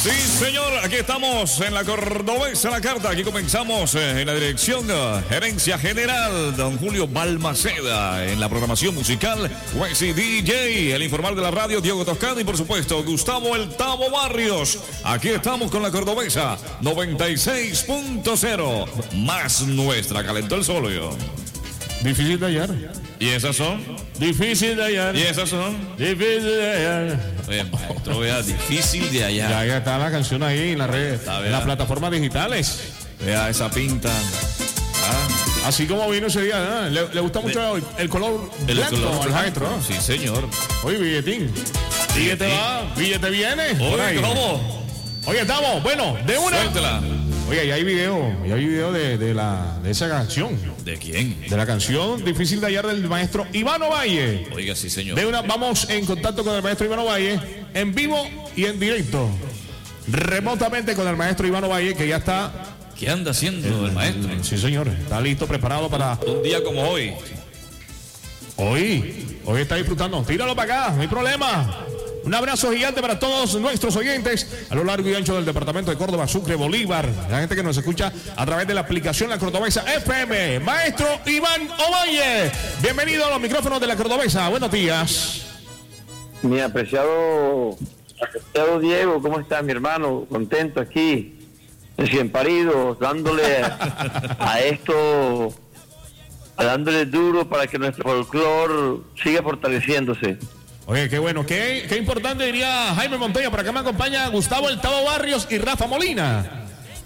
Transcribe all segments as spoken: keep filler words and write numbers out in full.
Sí, señor, aquí estamos en la Cordobesa, la carta. Aquí comenzamos eh, en la dirección, uh, gerencia general, don Julio Balmaceda. En la programación musical, Wesley D J. El informal de la radio, Diego Toscano. Y por supuesto, Gustavo El Tavo Barrios. Aquí estamos con la Cordobesa noventa y seis punto cero. Más nuestra, calentó el solo. Difícil de hallar. ¿Y esas son? Difícil de hallar. ¿Y esas son? Difícil de hallar. Oye, maestro, vea, difícil de hallar. Ya, ya está la canción ahí en las redes, Está, en las plataformas digitales. Vea esa pinta. Ah. Así como vino ese día, ¿eh? le, le gusta mucho de, el, el color el blanco color al maestro. Sí, señor. Oye, billetín. Billete va, billete viene. Oye, ¿cómo? Oye, estamos, bueno, de una. Suéltela. Oye, ya hay video, ya hay video de, de, la, de esa canción. ¿De quién? De la canción Difícil de hallar del maestro Iván Ovalle. Oiga, sí, señor. De una, vamos en contacto con el maestro Iván Ovalle, en vivo y en directo. Remotamente con el maestro Iván Ovalle, que ya está. ¿Qué anda haciendo el maestro? Sí, señor. Está listo, preparado para. Un día como hoy. Hoy. Hoy está disfrutando. Tíralo para acá, no hay problema. Un abrazo gigante para todos nuestros oyentes a lo largo y ancho del departamento de Córdoba, Sucre, Bolívar. La gente que nos escucha a través de la aplicación La Cordobesa F M. Maestro Iván Ovalle, bienvenido a los micrófonos de La Cordobesa. Buenos días. Mi apreciado, apreciado Diego, ¿cómo está mi hermano? Contento aquí, recién parido, dándole a, a esto, dándole duro para que nuestro folclore siga fortaleciéndose. Oye, qué bueno, qué, qué importante diría Jaime Montoya. Para acá me acompaña Gustavo El Tavo Barrios y Rafa Molina.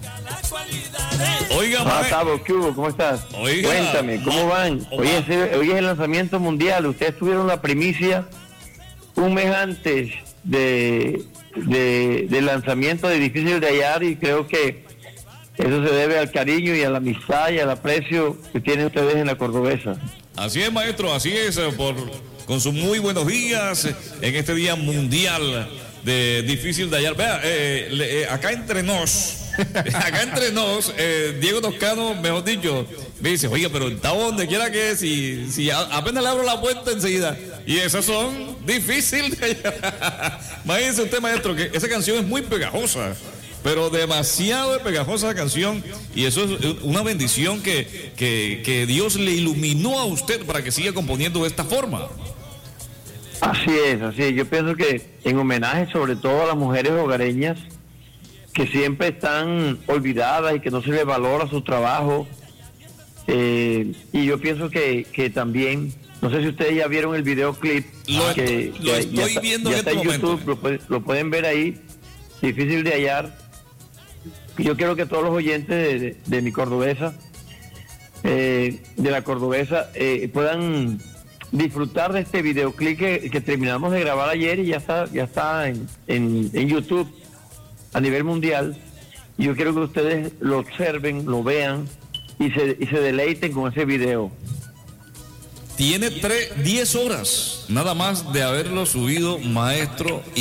Oiga, ah, Tavo, ¿qué hubo? ¿Cómo estás? Oiga, cuéntame, ¿cómo van? Hoy es, hoy es el lanzamiento mundial. Ustedes tuvieron la primicia un mes antes de, de, del lanzamiento de Difícil de hallar, y creo que eso se debe al cariño y a la amistad y al aprecio que tienen ustedes en la Cordobesa. Así es, maestro, así es, por con sus muy buenos días en este día mundial de Difícil de hallar. Vea, eh, le, eh, acá entre nos, acá entre nos, eh, Diego Toscano, mejor dicho, me dice, oiga, pero está donde quiera que si, si a, apenas le abro la puerta enseguida. Y esas son Difícil de hallar. Imagínese usted, maestro, que esa canción es muy pegajosa. Pero demasiado pegajosa la canción, y eso es una bendición que, que, que Dios le iluminó a usted para que siga componiendo de esta forma. Así es, así es. Yo pienso que en homenaje sobre todo a las mujeres hogareñas que siempre están olvidadas y que no se les valora su trabajo, eh, y yo pienso que, que también, no sé si ustedes ya vieron el videoclip, lo, que, lo que estoy ya, viendo ya en está este en momento. YouTube, lo, puede, lo pueden ver ahí, Difícil de hallar. Yo quiero que todos los oyentes de, de, de mi Cordobesa, eh, de la Cordobesa, eh, puedan disfrutar de este videoclip que, que terminamos de grabar ayer y ya está, ya está en, en, en YouTube a nivel mundial. Y yo quiero que ustedes lo observen, lo vean y se, y se deleiten con ese video. Tiene tres, diez horas nada más de haberlo subido, maestro.